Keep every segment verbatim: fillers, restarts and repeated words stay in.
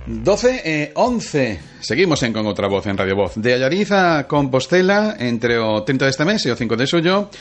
doce e once. Seguimos en Con Outra Voz en Radio Voz. De Allariz a Compostela, entre o trinta deste mes e o cinco de xullo,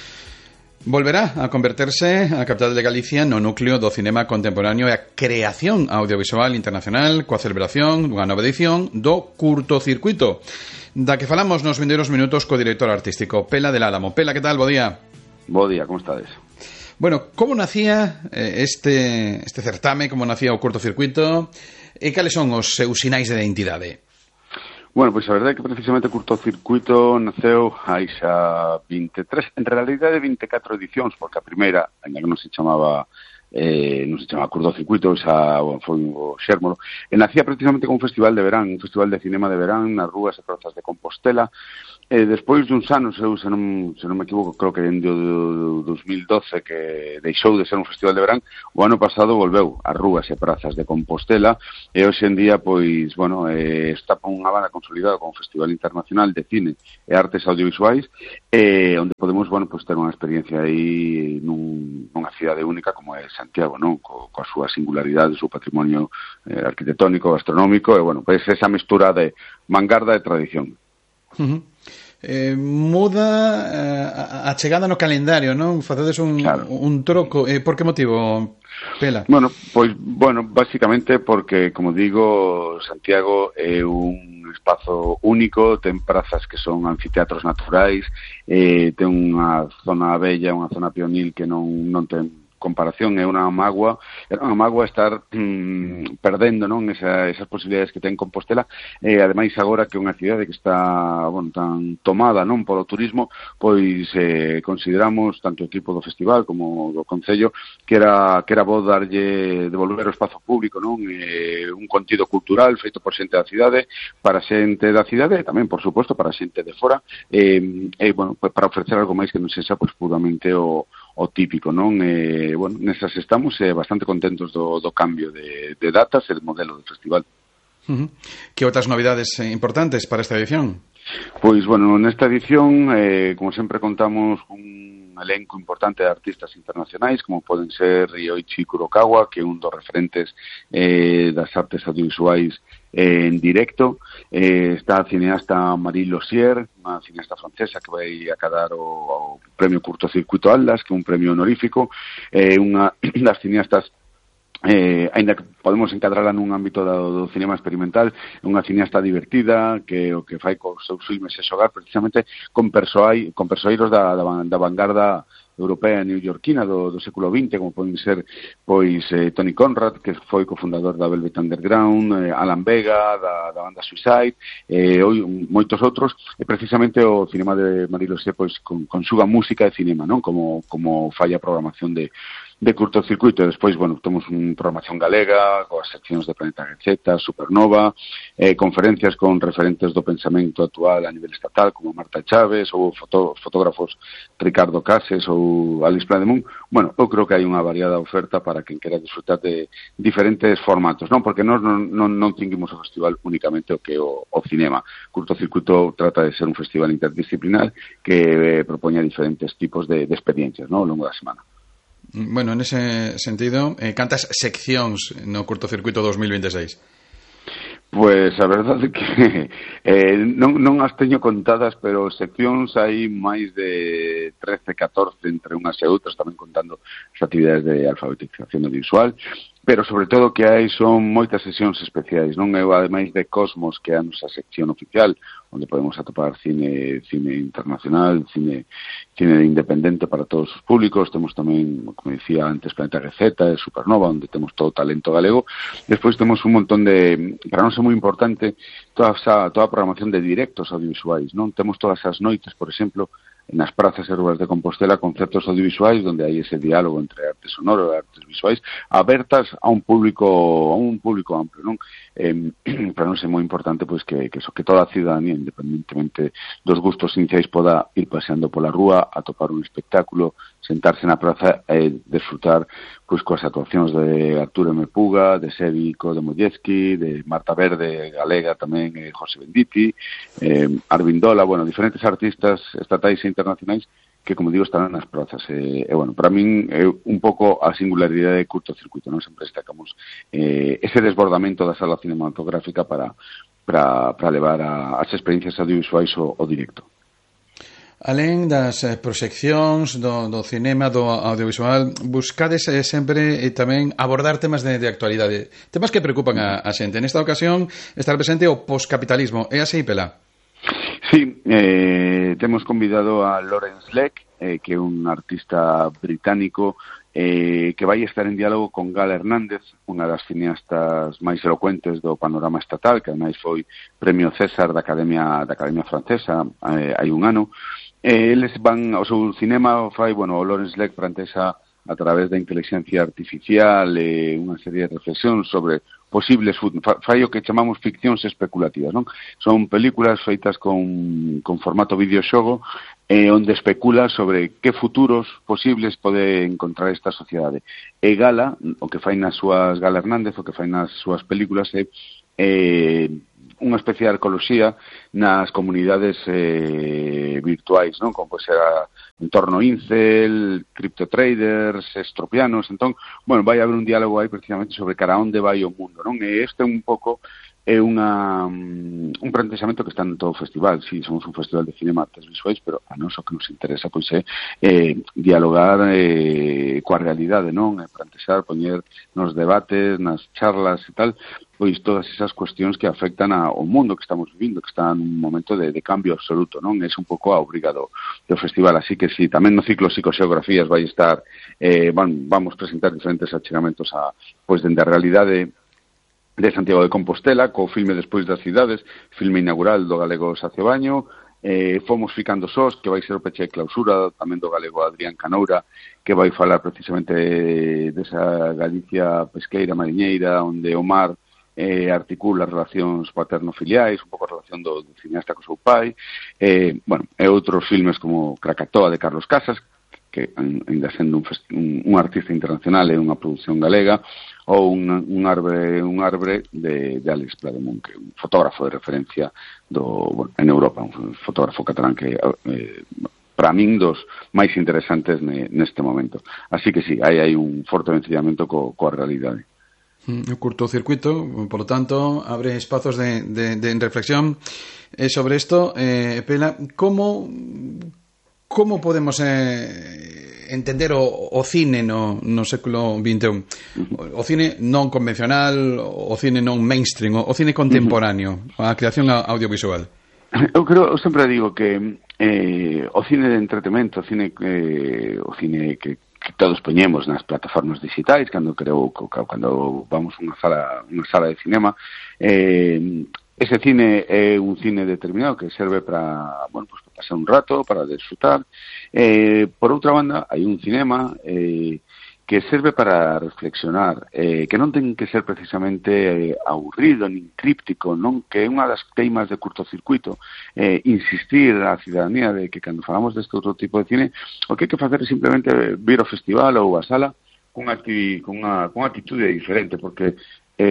volverá a converterse a capital de Galicia no núcleo do cinema contemporáneo e a creación audiovisual internacional coa celebración dunha nova edición do Curtocircuito, da que falamos nos vindeiros minutos co director artístico Pela del Álamo. Pela, que tal? Bo día. Bo día, como estades? Bueno, como nacía eh, este, este certame, como nacía o Curtocircuito, e cales son os seus sinais de identidade? Bueno, pois a verdade é que precisamente o Curtocircuito naceu hai xa veintitrés, en realidade vinte e catro edicións, porque a primeira, ainda que non se chamaba eh, non se chamaba Curtocircuito, xa bueno, foi o xérmolo, e nacía precisamente con un festival de verán, un festival de cinema de verán nas rúas e prazas de Compostela. E despois duns anos, eu se non, se non me equivoco, creo que en do dos mil doce que deixou de ser un festival de verán, o ano pasado volveu ás rúas e prazas de Compostela, e hoxe en día, pois, bueno, eh, está con unha banda consolidada con un festival internacional de cine e artes audiovisuais, eh, onde podemos, bueno, pois, ter unha experiencia aí nun, nunha cidade única como é Santiago, non? Co, coa súa singularidade, o seu patrimonio eh, arquitectónico, gastronómico, e, bueno, pois esa mestura de vanguarda e tradición. Uh-huh. Eh, muda eh, a, a chegada no calendario, non? Facedes un, claro. un troco. Eh, por que motivo, Pela? Bueno, pois, bueno, basicamente porque, como digo, Santiago é un espazo único, ten prazas que son anfiteatros naturais, eh, ten unha zona bella, unha zona pionil que non, non ten comparación, é unha mágoa, é unha mágoa estar mm, perdendo, non, Esa, esas posibilidades que ten Compostela, e eh, ademais agora que é unha cidade que está, bueno, tan tomada, non, polo turismo, pois eh, consideramos tanto o equipo do festival como do Concello que era que era bo darlle devolver o espazo público, non, eh, un contido cultural feito por xente da cidade, para xente da cidade e tamén, por suposto, para xente de fora, e eh, eh, bueno, pues para ofrecer algo máis que non sexa pois puramente o o típico, non? Eh, bueno, nesas estamos eh, bastante contentos do, do cambio de, de datas e de modelo do festival. Uh-huh. Que outras novidades eh, importantes para esta edición? Pois, bueno, nesta edición, eh, como sempre contamos un elenco importante de artistas internacionais, como poden ser Ryoichi Kurokawa, que é un dos referentes eh, das artes audiovisuais eh, en directo. Eh, está a cineasta Marie Lozier, unha cineasta francesa que vai acadar o, o premio Curtocircuito Atlas, que é un premio honorífico, eh, unha das cineastas Eh, ainda que podemos encadrarla nun ámbito do, do cinema experimental, unha cineasta divertida que o que fai cos seus filmes é xogar precisamente con persoai, con persoeiros da, da, da vanguarda europea e neoyorquina do, do século vinte, como poden ser pois eh, Tony Conrad, que foi cofundador da Velvet Underground, eh, Alan Vega da, da banda Suicide, e eh, moitos outros, e precisamente o cinema de Marie Lozier pois con, conxuga música e cinema, non? Como como fai a programación de de Curtocircuito, e despois, bueno, temos unha programación galega, coas seccións de Planeta Receta, Supernova, eh, conferencias con referentes do pensamento actual a nivel estatal, como Marta Chávez, ou foto, fotógrafos Ricardo Cases ou Alice Plademont. Bueno, eu creo que hai unha variada oferta para quen quera disfrutar de diferentes formatos, non? Porque nós non, non, non tinguimos o festival únicamente o que é o, o cinema. Curtocircuito trata de ser un festival interdisciplinar que eh, propoña diferentes tipos de, de experiencias, non? Ao longo da semana. Bueno, en ese sentido, eh, cantas seccións no Curtocircuito dos mil veintiséis? Pois a verdade é que eh, non, non as teño contadas, pero seccións hai máis de trece, catorce entre unhas e outras, tamén contando as actividades de alfabetización audiovisual, pero sobre todo que hai son moitas sesións especiais, non? Eu, ademais de Cosmos, que é a nosa sección oficial, onde podemos atopar cine cine internacional, cine cine independente para todos os públicos, temos tamén, como dicía antes, Planeta Receta e Supernova, onde temos todo o talento galego. Despois temos un montón de, para nós é moi importante, toda esa, toda a programación de directos audiovisuais, non? Temos todas as noites, por exemplo, nas prazas e rúas de Compostela, conceptos audiovisuais onde hai ese diálogo entre arte sonoro e artes visuais abertas a un público a un público amplio, non? Eh, para nós é moi importante pois que, que, eso, que toda a ciudadanía, independentemente dos gustos iniciais, poda ir paseando pola rúa, atopar un espectáculo, sentarse na praza e desfrutar pois coas actuacións de Arturo M. Puga, de Sévico, de Mollezki, de Marta Verde, galega tamén, e José Benditi, eh, Arvindola, bueno, diferentes artistas estatais e internacionais que, como digo, estarán nas prazas. E, e bueno, para min é un pouco a singularidade de curtocircuito, non? Sempre destacamos eh, ese desbordamento da sala cinematográfica para, para, para levar a, as experiencias audiovisuais ao, ao directo. Alén das eh, proxeccións do, do cinema, do audiovisual, buscades eh, sempre e tamén abordar temas de, de actualidade, temas que preocupan a, a xente. Nesta ocasión estar presente o poscapitalismo. É así, Pela? Sí, eh, temos convidado a Lawrence Leck, eh, que é un artista británico eh, que vai estar en diálogo con Gala Hernández, unha das cineastas máis elocuentes do panorama estatal, que ademais foi premio César da Academia da Academia Francesa eh, hai un ano. Eh, eles van, o seu cinema fai, bueno, o Lawrence Leck plantesa a través da inteligencia artificial e eh, unha serie de reflexións sobre posibles, fai o que chamamos ficcións especulativas, non? Son películas feitas con, con formato videoxogo eh, onde especula sobre que futuros posibles pode encontrar esta sociedade. E Gala, o que fai nas súas, Gala Hernández, o que fai nas súas películas é eh, unha especie de arqueoloxía nas comunidades eh, virtuais, non? Como pode ser a entorno incel, criptotraders, estropianos. Entón, bueno, vai haber un diálogo aí precisamente sobre cara onde vai o mundo, non? E este un pouco é unha, un plantexamento que está en todo o festival. Si, sí, somos un festival de cinema artes visuais, pero a nós o que nos interesa pois é eh, dialogar eh, coa realidade, non? E plantexar, poñer nos debates, nas charlas e tal, pois todas esas cuestións que afectan ao mundo que estamos vivindo, que está en un momento de, de cambio absoluto, non? É un pouco a obriga do, do festival, así que si, tamén no ciclo Psicoxeografías vai estar, eh, van, vamos presentar diferentes achegamentos a, pois, dende a realidade de Santiago de Compostela, co filme Despois das cidades, filme inaugural do galego Sacio Baño, eh, Fomos ficando sós, que vai ser o peche de clausura, tamén do galego Adrián Canoura, que vai falar precisamente desa Galicia pesqueira, mariñeira, onde o mar eh, articula relacións paterno-filiais, un pouco a relación do, do cineasta co seu pai, eh, bueno, e outros filmes como Krakatoa de Carlos Casas, que ainda sendo un, un, un artista internacional e unha produción galega, ou un, un arbre un arbre de, de Alex Plademont, que é un fotógrafo de referencia do, bueno, en Europa, un fotógrafo catalán que eh, para min dos máis interesantes ne, neste momento. Así que sí, hai, hai un forte vencillamento co, coa realidade. O curtocircuito, por lo tanto, abre espazos de, de, de reflexión eh, sobre esto. Eh, Pela, como... Como podemos eh, entender o, o cine no, no século vinte e un? O, o cine non convencional, o cine non mainstream, o, o cine contemporáneo, a creación audiovisual. Eu creo, eu sempre digo que eh, o cine de entretenimento, o cine, eh, o cine que, que todos poñemos nas plataformas digitais, cando creo, cando vamos a unha sala, unha sala de cinema, eh, ese cine é un cine determinado que serve para, bueno, pues, para pasar un rato, para disfrutar. Eh, por outra banda, hai un cinema eh, que serve para reflexionar, eh, que non ten que ser precisamente eh, aburrido, nin críptico, non? Que é unha das teimas de curtocircuito, eh, insistir á cidadanía de que cando falamos deste outro tipo de cine, o que hai que facer é simplemente vir ao festival ou á sala con unha, con unha actitude diferente, porque Eh,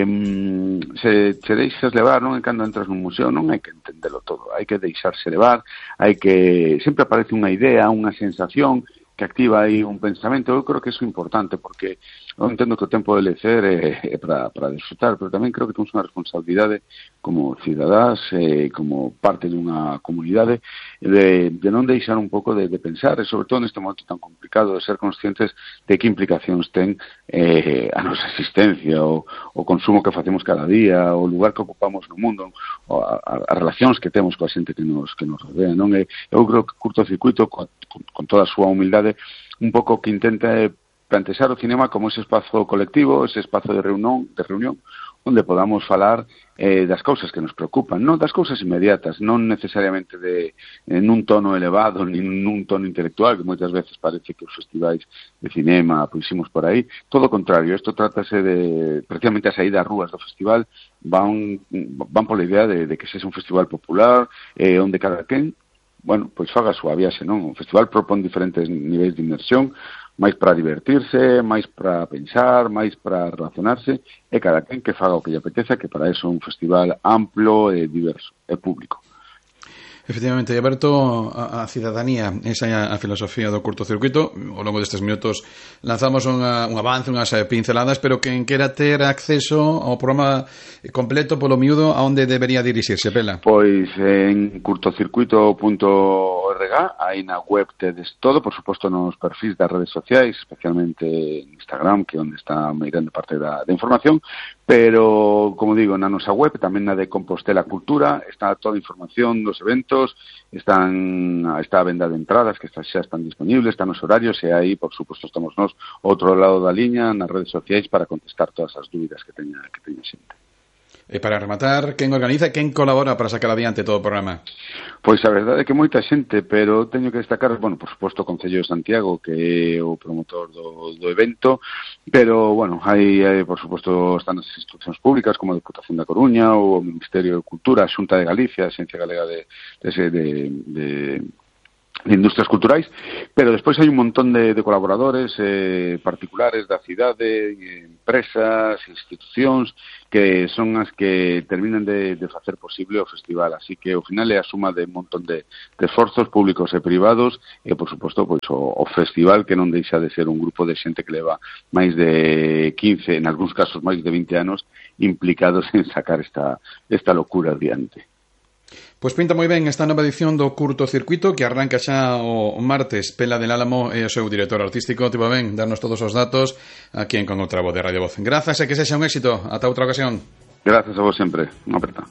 se che deixas levar, non? E cando entras nun museo non hai que entendelo todo, hai que deixarse levar, hai que sempre aparece unha idea, unha sensación que activa aí un pensamento. Eu creo que iso é importante, porque eu entendo que o tempo de lecer é, é para, para disfrutar, pero tamén creo que temos unha responsabilidade como cidadás, eh, como parte dunha comunidade, de, de non deixar un pouco de, de pensar, e sobre todo neste momento tan complicado, de ser conscientes de que implicacións ten eh, a nosa existencia, o, o consumo que facemos cada día, o lugar que ocupamos no mundo, o a, a, as relacións que temos coa xente que nos, que nos rodea, non? E eu creo que Curtocircuito, con, con toda a súa humildade, un pouco que intenta é plantexar o cinema como ese espazo colectivo, ese espazo de reunión, de reunión onde podamos falar eh, das cousas que nos preocupan, non das cousas inmediatas, non necesariamente de eh, nun tono elevado, nin nun tono intelectual, que moitas veces parece que os festivais de cinema puximos por aí. Todo o contrario, isto trátase de, precisamente a saída ás rúas do festival, van, van pola idea de, de que sexa un festival popular, eh, onde cada quen, bueno, pois faga a súa viaxe, non? O festival propón diferentes niveis de inmersión, máis para divertirse, máis para pensar, máis para relacionarse, e cada quen que faga o que lle apeteza, que para eso é un festival amplo e diverso, e público. Efectivamente, e aberto a, a cidadanía, esa é a, a filosofía do curtocircuito. Ao longo destes minutos lanzamos unha, un avance, unhas pinceladas, pero quen quera ter acceso ao programa completo polo miúdo, a onde debería dirixirse, Pela? Pois en curtocircuito punto org, aí na web tedes todo, por suposto nos perfis das redes sociais, especialmente en Instagram, que é onde está a grande parte da, da información, pero, como digo, na nosa web, tamén na de Compostela Cultura, está toda a información dos eventos, están está a venda de entradas, que xa están disponibles, están os horarios, e aí, por suposto, estamos nós outro lado da liña, nas redes sociais, para contestar todas as dúbidas que teña, que teña xente. E para rematar, quen organiza, quen colabora para sacar adiante todo o programa? Pois a verdade é que moita xente, pero teño que destacar, bueno, por suposto, o Concello de Santiago, que é o promotor do, do evento, pero, bueno, hai, hai, por suposto, están as institucións públicas, como a Deputación da Coruña, ou o Ministerio de Cultura, a Xunta de Galicia, a Xencia Galega de, de, de, de de industrias culturais, pero despois hai un montón de, de colaboradores eh, particulares da cidade, empresas, institucións, que son as que terminan de, de facer posible o festival, así que ao final é a suma de un montón de, de esforzos públicos e privados, e por suposto pois, o, o festival, que non deixa de ser un grupo de xente que leva máis de quince, en algúns casos máis de vinte anos, implicados en sacar esta, esta locura adiante. Pois pinta moi ben esta nova edición do Curtocircuito, que arranca xa o martes. Pela del Álamo e o seu director artístico. Tivo ben darnos todos os datos aquí en Con outra voz de Radio Voz. Grazas e que sexa un éxito. Ata outra ocasión. Grazas a vos sempre. Unha aperta.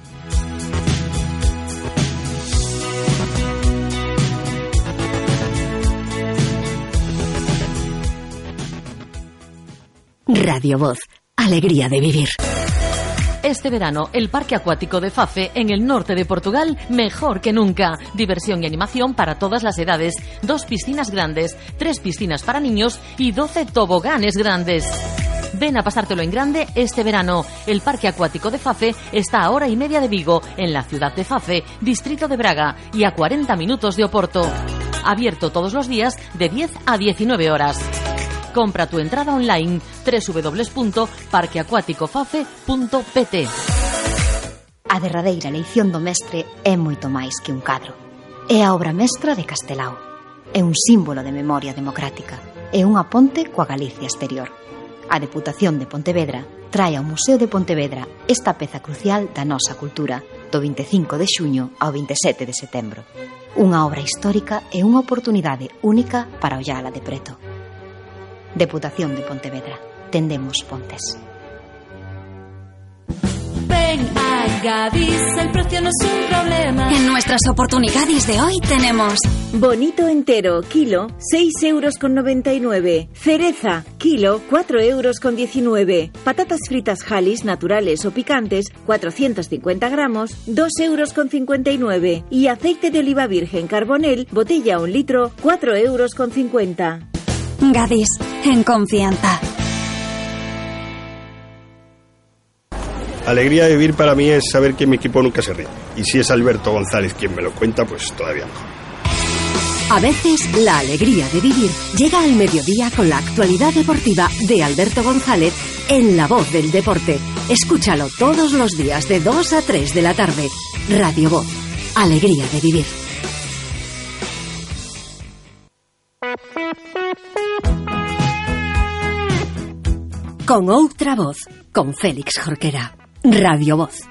Radio Voz. Alegría de vivir. Este verano, el Parque Acuático de Fafe, en el norte de Portugal, mejor que nunca. Diversión y animación para todas las edades. Dos piscinas grandes, tres piscinas para niños y doce toboganes grandes. Ven a pasártelo en grande este verano. El Parque Acuático de Fafe está a hora y media de Vigo, en la ciudad de Fafe, distrito de Braga, y a cuarenta minutos de Oporto. Abierto todos los días de diez a diecinueve horas. Compra tu entrada online doble u doble u doble u punto parque acuático fafe punto p t. A derradeira leición do mestre é moito máis que un cadro. É a obra mestra de Castelao. É un símbolo de memoria democrática. É unha ponte coa Galicia exterior. A Deputación de Pontevedra trae ao Museo de Pontevedra esta peza crucial da nosa cultura do vinte e cinco de xuño ao vinte e sete de setembro. Unha obra histórica e unha oportunidade única para ollala de preto. Deputación de Pontevedra. Tendemos pontes. Ven a Gadis, el precio no es un problema. En nuestras oportunidades de hoy tenemos bonito entero, kilo, seis euros con noventa y nueve. Cereza, kilo, cuatro euros con diecinueve. Patatas fritas Halis, naturales o picantes, cuatrocientos cincuenta gramos, dos euros con cincuenta y nueve. Y aceite de oliva virgen Carbonel, botella un litro, cuatro euros con cincuenta. Gadis, en confianza. Alegría de vivir para mí es saber que mi equipo nunca se rinde. Y si es Alberto González quien me lo cuenta, pues todavía mejor. A veces, la alegría de vivir llega al mediodía con la actualidad deportiva de Alberto González en La Voz del Deporte. Escúchalo todos los días de dos a tres de la tarde. Radio Voz. Alegría de vivir. Con outra voz, con Félix Jorquera. Radio Voz.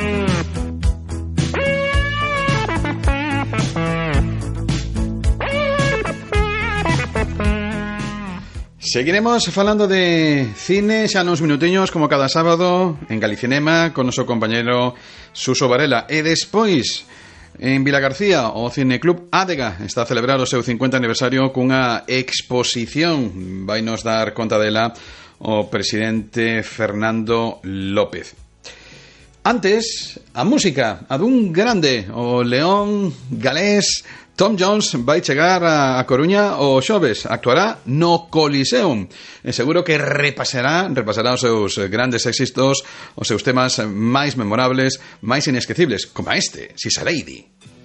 Seguiremos falando de cine xa nos minutiños, como cada sábado en Galicinema, con noso compañero Suso Varela. E despois, en Vilagarcía, o Cineclub Ádega está a celebrar o seu cincuenta aniversario cunha exposición. Vai nos dar conta dela o presidente Fernando López. Antes, a música, a dun grande, o león galés Tom Jones vai chegar a Coruña o xoves, actuará no Coliseum. E seguro que repasará, repasará os seus grandes éxitos, os seus temas máis memorables, máis inesquecibles, como este, Sisa Lady.